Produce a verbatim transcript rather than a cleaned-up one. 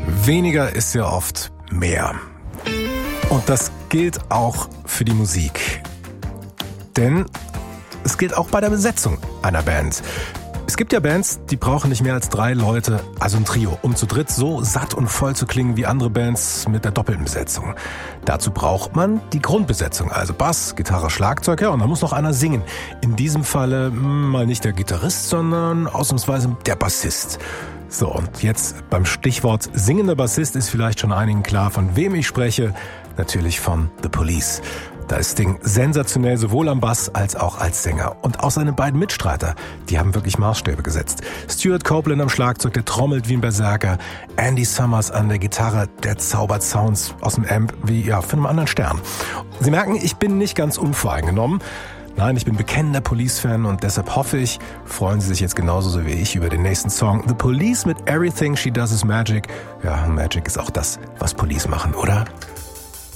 Weniger ist ja oft mehr. Und das gilt auch für die Musik. Denn es gilt auch bei der Besetzung einer Band. Es gibt ja Bands, die brauchen nicht mehr als drei Leute, also ein Trio, um zu dritt so satt und voll zu klingen wie andere Bands mit der doppelten Besetzung. Dazu braucht man die Grundbesetzung, also Bass, Gitarre, Schlagzeug, ja, und da muss noch einer singen. In diesem Falle mal nicht der Gitarrist, sondern ausnahmsweise der Bassist. So, und jetzt beim Stichwort singender Bassist ist vielleicht schon einigen klar, von wem ich spreche. Natürlich von The Police. Da ist Sting sensationell sowohl am Bass als auch als Sänger. Und auch seine beiden Mitstreiter, die haben wirklich Maßstäbe gesetzt. Stuart Copeland am Schlagzeug, der trommelt wie ein Berserker. Andy Summers an der Gitarre, der zaubert Sounds aus dem Amp wie ja von einem anderen Stern. Sie merken, ich bin nicht ganz unvoreingenommen. Nein, ich bin bekennender Police-Fan und deshalb hoffe ich, freuen Sie sich jetzt genauso so wie ich über den nächsten Song. The Police mit Everything She Does Is Magic. Ja, Magic ist auch das, was Police machen, oder?